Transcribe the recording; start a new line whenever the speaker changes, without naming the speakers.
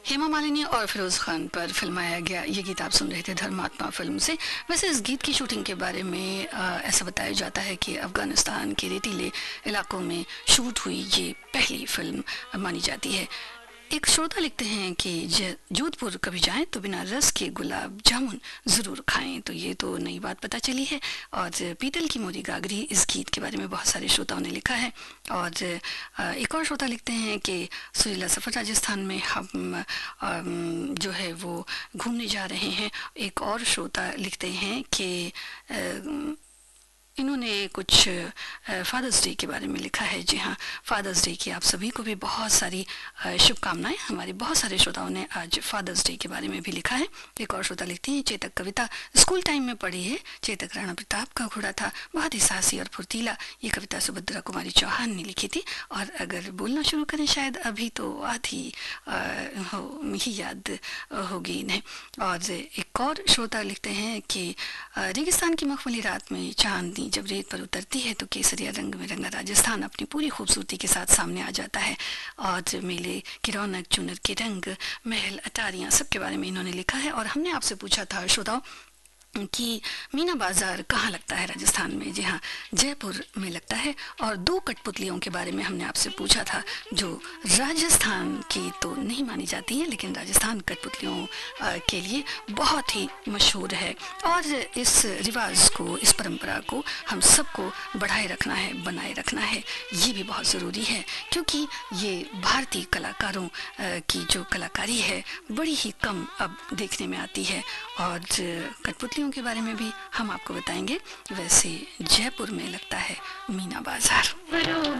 हेमा मालिनी और फिरोज खान पर फिल्माया गया ये गीत आप सुन रहे थे धर्मात्मा फिल्म से। वैसे इस गीत की शूटिंग के बारे में ऐसा बताया जाता है कि अफगानिस्तान के रेतीले इलाकों में शूट हुई ये पहली फिल्म मानी जाती है। एक श्रोता लिखते हैं कि जोधपुर कभी जाएं तो बिना रस के गुलाब जामुन ज़रूर खाएं, तो ये तो नई बात पता चली है। और पीतल की मोरी गागरी इस गीत के बारे में बहुत सारे श्रोताओं ने लिखा है। और एक और श्रोता लिखते हैं कि सुरीला सफ़र राजस्थान में हम जो है वो घूमने जा रहे हैं। एक और श्रोता लिखते हैं कि इन्होंने कुछ फादर्स डे के बारे में लिखा है। जी हाँ, फादर्स डे की आप सभी को भी बहुत सारी शुभकामनाएं। हमारे बहुत सारे श्रोताओं ने आज फादर्स डे के बारे में भी लिखा है। एक और श्रोता लिखती हैं, चेतक कविता स्कूल टाइम में पढ़ी है। चेतक राणा प्रताप का घोड़ा था, बहुत ही साहसी और फुर्तीला। ये कविता सुभद्रा कुमारी चौहान ने लिखी थी। और अगर बोलना शुरू करें शायद अभी तो आधी ही याद होगी इन्हें। और एक और श्रोता लिखते हैं कि रेगिस्तान की मखमली रात में चांदनी जब रेत पर उतरती है तो केसरिया रंग में रंगा राजस्थान अपनी पूरी खूबसूरती के साथ सामने आ जाता है। और मेले की रौनक, चुनर के रंग, महल, अटारियां, सब के बारे में इन्होंने लिखा है। और हमने आपसे पूछा था श्रोताओं कि मीना बाजार कहाँ लगता है राजस्थान में। जी हाँ, जयपुर में लगता है। और दो कठपुतलियों के बारे में हमने आपसे पूछा था जो राजस्थान की तो नहीं मानी जाती है लेकिन राजस्थान कठपुतलियों के लिए बहुत ही मशहूर है। और इस रिवाज को, इस परंपरा को हम सबको बढ़ाए रखना है, बनाए रखना है, ये भी बहुत ज़रूरी है। क्योंकि ये भारतीय कलाकारों की जो कलाकारी है बड़ी ही कम अब देखने में आती है। और कठपुतली के बारे में भी हम आपको बताएंगे। वैसे जयपुर में लगता है मीना बाजार।